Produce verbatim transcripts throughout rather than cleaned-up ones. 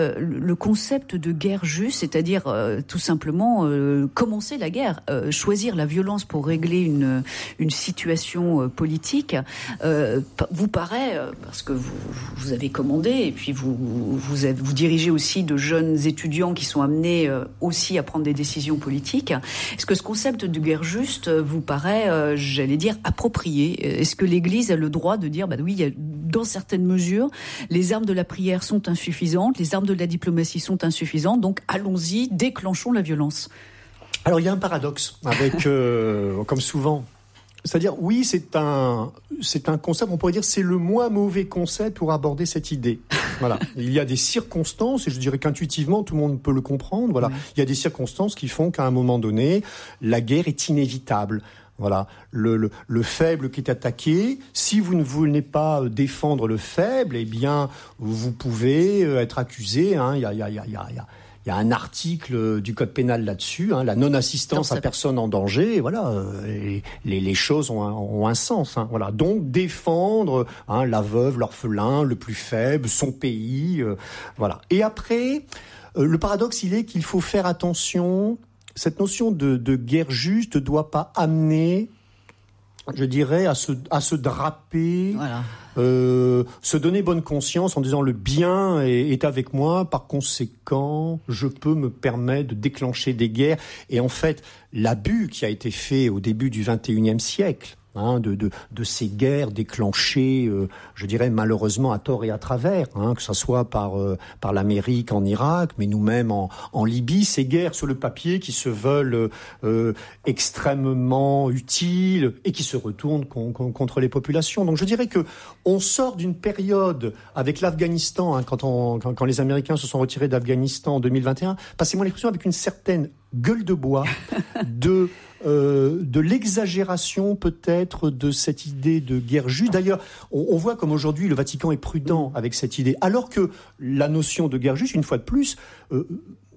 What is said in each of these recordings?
euh, le concept de guerre juste, c'est-à-dire euh, tout simplement euh, commencer la guerre, euh, choisir la violence pour régler une, une situation euh, politique, euh, vous paraît, euh, parce que vous, vous avez commandé, et puis vous, vous, avez, vous dirigez aussi de jeunes étudiants qui sont amenés euh, aussi à prendre des décisions politiques, est-ce que ce concept de guerre juste vous paraît, euh, j'allais dire, approprié ? Est-ce que l'Église a le droit de dire, bah oui, il y a, dans certaines mesures, les armes de la prière sont insuffisantes, les armes de la diplomatie sont insuffisantes, donc allons-y, déclenchons la violence. Alors il y a un paradoxe avec, euh, comme souvent, c'est-à-dire oui, c'est un, c'est un concept, on pourrait dire c'est le moins mauvais concept pour aborder cette idée. Voilà, il y a des circonstances, et je dirais qu'intuitivement tout le monde peut le comprendre. Voilà, oui. Il y a des circonstances qui font qu'à un moment donné, la guerre est inévitable. Voilà, le, le, le faible qui est attaqué, si vous ne voulez pas défendre le faible, eh bien, vous pouvez être accusé. Hein, il y a, il y a, il y a, il y a, il y a un article du code pénal là-dessus, hein, la non-assistance à personne en danger. Voilà, et les, les choses ont un, ont un sens. Hein, voilà, donc défendre hein, la veuve, l'orphelin, le plus faible, son pays. Euh, voilà. Et après, euh, le paradoxe, il est qu'il faut faire attention. Cette notion de, de guerre juste ne doit pas amener, je dirais, à se, à se draper, voilà. euh, se donner bonne conscience en disant le bien est, est avec moi, par conséquent, je peux me permettre de déclencher des guerres. Et en fait, l'abus qui a été fait au début du vingt et unième siècle, Hein, de, de, de ces guerres déclenchées, euh, je dirais malheureusement à tort et à travers, hein, que ce soit par, euh, par l'Amérique en Irak, mais nous-mêmes en, en Libye, ces guerres sur le papier qui se veulent euh, extrêmement utiles et qui se retournent con, con, contre les populations. Donc je dirais que on sort d'une période avec l'Afghanistan, hein, quand, on, quand, quand les Américains se sont retirés d'Afghanistan en deux mille vingt et un, passez-moi l'expression, avec une certaine gueule de bois de Euh, de l'exagération peut-être de cette idée de guerre juste. D'ailleurs, on, on voit comme aujourd'hui le Vatican est prudent avec cette idée, alors que la notion de guerre juste, une fois de plus, euh,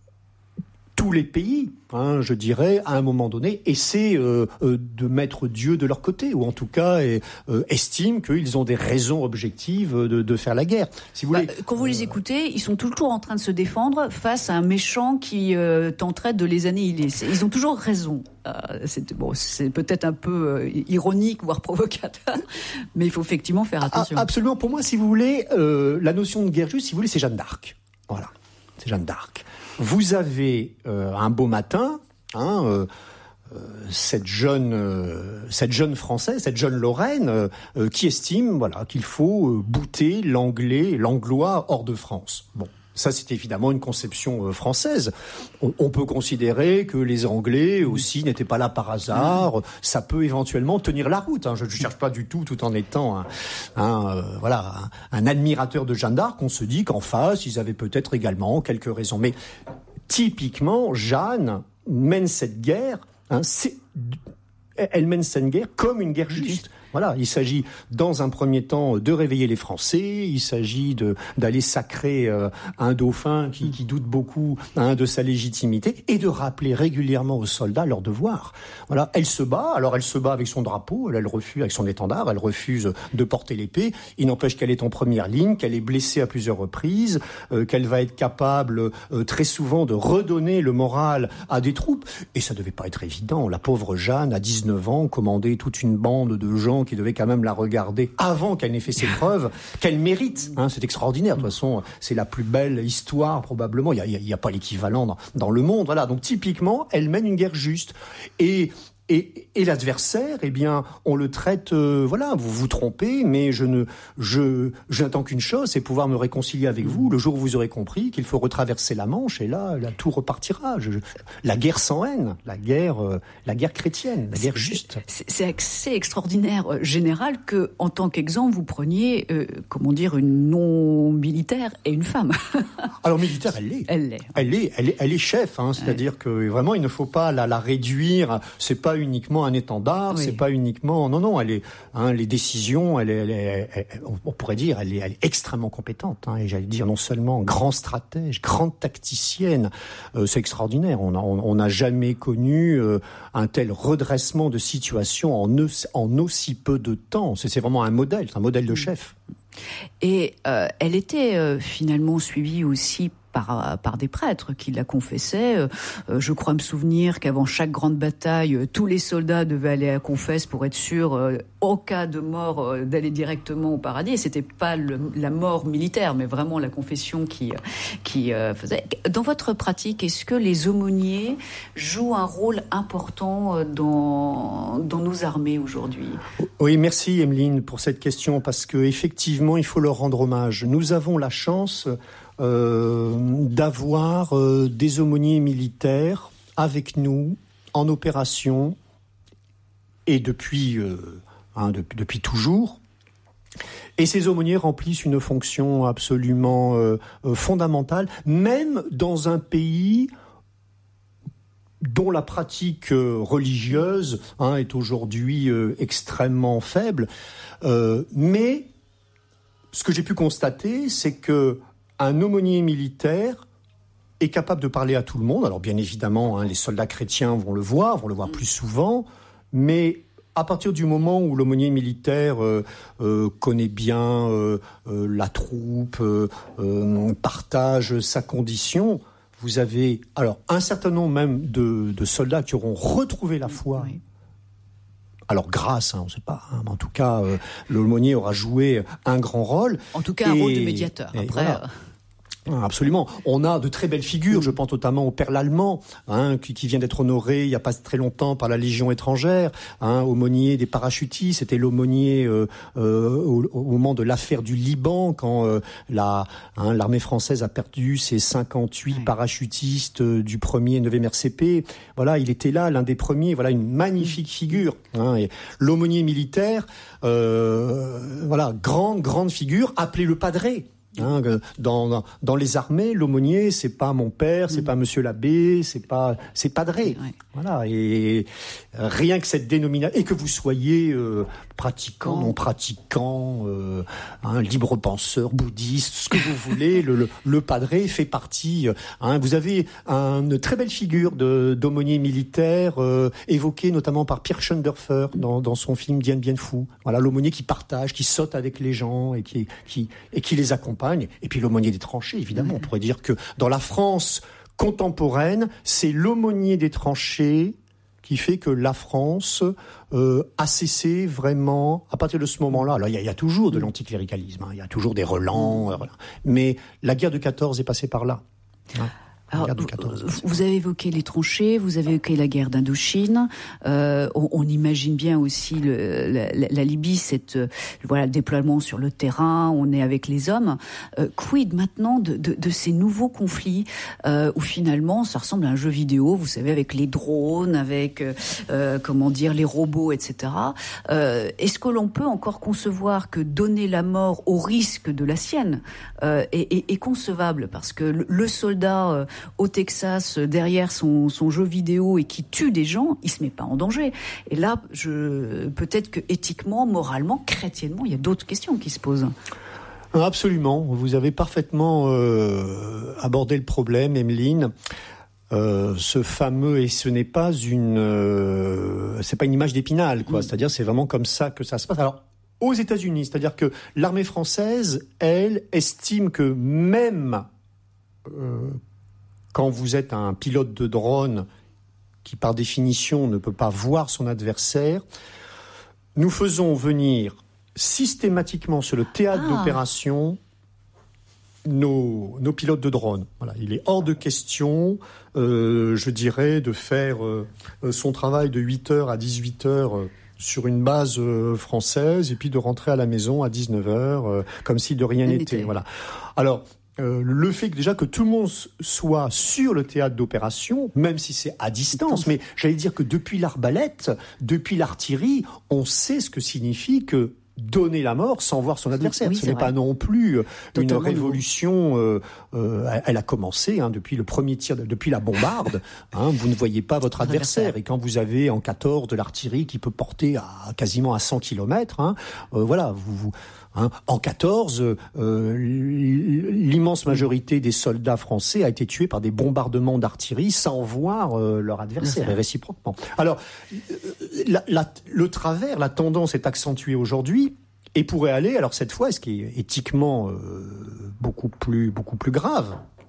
tous les pays, hein, je dirais, à un moment donné, essaient euh, euh, de mettre Dieu de leur côté, ou en tout cas et, euh, estiment qu'ils ont des raisons objectives de, de faire la guerre. Si vous bah, voulez, quand vous les écoutez, ils sont toujours en train de se défendre face à un méchant qui euh, tenterait de les annihiler. Ils ont toujours raison. Euh, c'est, bon, c'est peut-être un peu euh, ironique, voire provocateur, mais il faut effectivement faire attention. Ah, absolument. Pour moi, si vous voulez, euh, la notion de guerre juste, si vous voulez, c'est Jeanne d'Arc. Voilà, c'est Jeanne d'Arc. Vous avez euh, un beau matin, hein, euh, euh, cette jeune, euh, cette jeune Française, cette jeune Lorraine, euh, euh, qui estime, voilà, qu'il faut euh, bouter l'anglais, l'anglois hors de France. Bon. Ça, c'est évidemment une conception euh, française. On, on peut considérer que les Anglais aussi n'étaient pas là par hasard. Ça peut éventuellement tenir la route. Hein. Je ne cherche pas du tout, tout en étant un, un, euh, voilà, un, un admirateur de Jeanne d'Arc. On se dit qu'en face, ils avaient peut-être également quelques raisons. Mais typiquement, Jeanne mène cette guerre. Hein, c'est, elle mène cette guerre comme une guerre juste. Voilà, il s'agit dans un premier temps de réveiller les Français, il s'agit de, d'aller sacrer euh, un dauphin qui, qui doute beaucoup hein, de sa légitimité et de rappeler régulièrement aux soldats leur devoir. Voilà, elle se bat, alors elle se bat avec son drapeau, elle, elle refuse avec son étendard, elle refuse de porter l'épée, il n'empêche qu'elle est en première ligne, qu'elle est blessée à plusieurs reprises, euh, qu'elle va être capable euh, très souvent de redonner le moral à des troupes, et ça devait pas être évident. La pauvre Jeanne, à dix-neuf ans, commandait toute une bande de gens qui devait quand même la regarder avant qu'elle n'ait fait ses preuves, qu'elle mérite. Hein, c'est extraordinaire. De toute façon, c'est la plus belle histoire probablement. Il y a, il y a pas l'équivalent dans, dans le monde. Voilà. Donc typiquement, elle mène une guerre juste. Et Et, et l'adversaire, eh bien, on le traite, euh, voilà, vous vous trompez, mais je ne, je, je n'attends qu'une chose, c'est pouvoir me réconcilier avec vous le jour où vous aurez compris qu'il faut retraverser la Manche, et là, là tout repartira. Je, je, la guerre sans haine, la guerre, euh, la guerre chrétienne, la guerre juste. C'est, c'est assez extraordinaire, euh, général, que, en tant qu'exemple, vous preniez, euh, comment dire, une non-militaire et une femme. Alors, militaire, elle l'est. Elle l'est. Elle l'est, elle est, elle est chef, hein, c'est-à-dire ouais. que vraiment, il ne faut pas la, la réduire, c'est pas uniquement un étendard, oui. c'est pas uniquement non non elle est hein, les décisions elle est, elle est elle, on pourrait dire elle est, elle est extrêmement compétente hein, et j'allais dire non seulement grand stratège, grande tacticienne, euh, c'est extraordinaire, on a on, on n'a jamais connu euh, un tel redressement de situation en en aussi peu de temps, c'est, c'est vraiment un modèle, c'est un modèle de chef. Et euh, elle était euh, finalement suivie aussi par, par des prêtres qui la confessaient. Euh, je crois me souvenir qu'avant chaque grande bataille, tous les soldats devaient aller à confesse pour être sûrs, euh, au cas de mort, euh, d'aller directement au paradis. Et c'était pas le, la mort militaire, mais vraiment la confession qui, qui euh, faisait. Dans votre pratique, est-ce que les aumôniers jouent un rôle important dans, dans nos armées aujourd'hui? Oui, merci Emeline pour cette question, parce que effectivement, il faut leur rendre hommage. Nous avons la chance euh, d'avoir euh, des aumôniers militaires avec nous en opération et depuis, euh, hein, de, depuis toujours. Et ces aumôniers remplissent une fonction absolument euh, fondamentale, même dans un pays dont la pratique euh, religieuse hein, est aujourd'hui euh, extrêmement faible. Euh, mais ce que j'ai pu constater, c'est que un aumônier militaire est capable de parler à tout le monde. Alors bien évidemment, hein, les soldats chrétiens vont le voir, vont le voir plus souvent, mais à partir du moment où l'aumônier militaire euh, euh, connaît bien euh, euh, la troupe, euh, euh, partage sa condition, vous avez alors un certain nombre même de, de soldats qui auront retrouvé la foi. Oui. Alors grâce, hein, on ne sait pas, hein, mais en tout cas, euh, l'aumônier aura joué un grand rôle. En tout cas, et, un rôle de médiateur. Après, voilà. Absolument. On a de très belles figures. Je pense notamment au Père Lallemand, hein, qui, qui vient d'être honoré il n'y a pas très longtemps par la Légion étrangère, hein, aumônier des parachutistes. C'était l'aumônier euh, euh, au, au moment de l'affaire du Liban, quand euh, la, hein, l'armée française a perdu ses cinquante-huit oui. parachutistes euh, du premier neuvième R C P. Voilà, il était là, l'un des premiers. Voilà, une magnifique figure. Hein, et l'aumônier militaire, euh, voilà, grande, grande figure, appelée le padré. Hein, dans, dans, dans les armées, l'aumônier, c'est pas mon père, c'est mmh. pas monsieur l'abbé, c'est pas, c'est padré. Ouais. Voilà. Et rien que cette dénomination, et que vous soyez euh, pratiquant, non pratiquant, euh, hein, libre penseur, bouddhiste, ce que vous voulez, le, le, le padré fait partie. Hein, vous avez un, une très belle figure de, d'aumônier militaire, euh, évoquée notamment par Pierre Schoendoerfer dans, dans son film Dien Bien Phu. Voilà, l'aumônier qui partage, qui saute avec les gens et qui, qui, et qui les accompagne. Et puis l'aumônier des tranchées, évidemment. On pourrait dire que dans la France contemporaine, c'est l'aumônier des tranchées qui fait que la France euh, a cessé vraiment, à partir de ce moment-là, alors il y, y a toujours de l'anticléricalisme, hein, il y a toujours des relents, euh, voilà. Mais la guerre de quatorze est passée par là. Hein. Alors, vous avez évoqué les tranchées, vous avez évoqué la guerre d'Indochine. Euh, on, on imagine bien aussi le, la, la Libye, cette euh, voilà le déploiement sur le terrain. On est avec les hommes. Euh, quid maintenant de, de, de ces nouveaux conflits euh, où finalement ça ressemble à un jeu vidéo, vous savez, avec les drones, avec euh, comment dire les robots, et cetera. Euh, est-ce que l'on peut encore concevoir que donner la mort au risque de la sienne euh, est, est, est concevable, parce que le, le soldat euh, au Texas, derrière son, son jeu vidéo et qui tue des gens, il se met pas en danger. Et là, je, peut-être que éthiquement, moralement, chrétiennement, il y a d'autres questions qui se posent. Absolument. Vous avez parfaitement euh, abordé le problème, Emeline. Euh, ce fameux, et ce n'est pas une, euh, c'est pas une image d'Épinal, quoi. Mmh. C'est-à-dire, c'est vraiment comme ça que ça se passe. Alors, aux États-Unis, c'est-à-dire que l'armée française, elle, estime que même euh, quand vous êtes un pilote de drone qui, par définition, ne peut pas voir son adversaire, nous faisons venir systématiquement sur le théâtre ah. d'opération nos, nos pilotes de drone. Voilà, il est hors de question, euh, je dirais, de faire euh, son travail de huit heures à dix-huit heures euh, sur une base euh, française et puis de rentrer à la maison à dix-neuf heures euh, comme si de rien n'était. Voilà. Alors, Euh, le fait que déjà que tout le monde soit sur le théâtre d'opération, même si c'est à distance, mais j'allais dire que depuis l'arbalète, depuis l'artillerie, on sait ce que signifie que donner la mort sans voir son adversaire. Oui, ce n'est vrai. Pas non plus une Totalement révolution. Euh, euh, elle a commencé hein, depuis le premier tir, de, depuis la bombarde. Hein, vous ne voyez pas votre adversaire. Et quand vous avez en quatorze de l'artillerie qui peut porter à quasiment à cent kilomètres, hein, euh, voilà, vous, vous Hein, en quatorze, euh, l'immense majorité des soldats français a été tuée par des bombardements d'artillerie sans voir euh, leur adversaire, et réciproquement. Alors, la, la, le travers, la tendance est accentuée aujourd'hui et pourrait aller, alors cette fois, ce qui est éthiquement euh, beaucoup plus, beaucoup plus grave,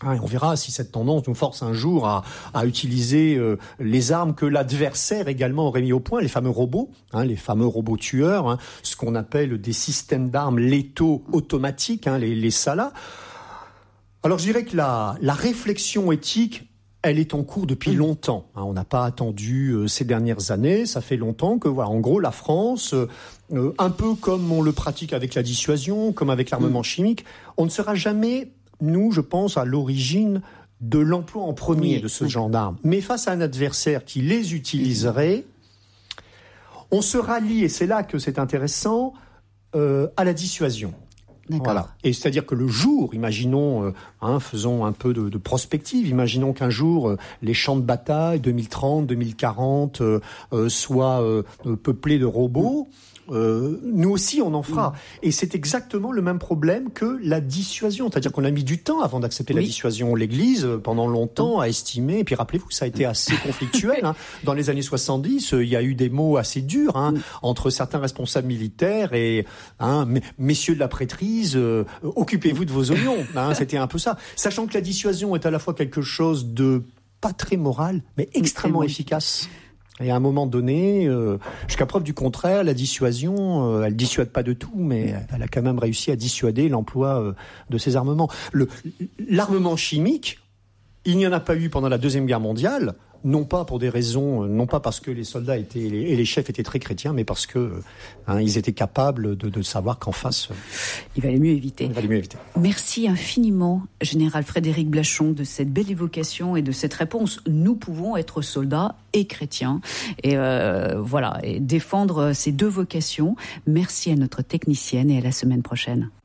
On verra si cette tendance nous force un jour à, à utiliser euh, les armes que l'adversaire également aurait mis au point, les fameux robots, hein, les fameux robots tueurs, hein, ce qu'on appelle des systèmes d'armes létaux automatiques, hein, les, les S A L A. Alors je dirais que la, la réflexion éthique, elle est en cours depuis longtemps. Hein, on n'a pas attendu euh, ces dernières années. Ça fait longtemps que, voilà, en gros, la France, euh, euh, un peu comme on le pratique avec la dissuasion, comme avec l'armement chimique, on ne sera jamais, nous, je pense, à l'origine de l'emploi en premier oui, de ce oui. genre d'armes. Mais face à un adversaire qui les utiliserait, on se rallie, et c'est là que c'est intéressant, euh, à la dissuasion. Voilà. Et c'est-à-dire que le jour, imaginons, euh, hein, faisons un peu de, de prospective, imaginons qu'un jour, euh, les champs de bataille deux mille trente, deux mille quarante euh, euh, soient euh, peuplés de robots. Euh, nous aussi, on en fera. Mmh. Et c'est exactement le même problème que la dissuasion. C'est-à-dire qu'on a mis du temps avant d'accepter oui. la dissuasion. L'Église, pendant longtemps, a estimé, et puis rappelez-vous que ça a été assez conflictuel. Hein. Dans les années soixante-dix, il y a eu des mots assez durs hein, mmh. entre certains responsables militaires et hein, messieurs de la prêtrise, euh, occupez-vous de vos oignons. Hein, c'était un peu ça. Sachant que la dissuasion est à la fois quelque chose de pas très moral, mais extrêmement oui. efficace. Et à un moment donné, euh, jusqu'à preuve du contraire, la dissuasion, euh, elle dissuade pas de tout, mais elle a quand même réussi à dissuader l'emploi euh, de ces armements. Le, l'armement chimique, il n'y en a pas eu pendant la Deuxième Guerre mondiale, non pas pour des raisons, non pas parce que les soldats étaient et les chefs étaient très chrétiens, mais parce que hein, ils étaient capables de, de savoir qu'en face, il valait mieux éviter. Il valait mieux éviter. Merci infiniment, Général Frédéric Blachon, de cette belle évocation et de cette réponse. Nous pouvons être soldats et chrétiens, et euh, voilà, et défendre ces deux vocations. Merci à notre technicienne et à la semaine prochaine.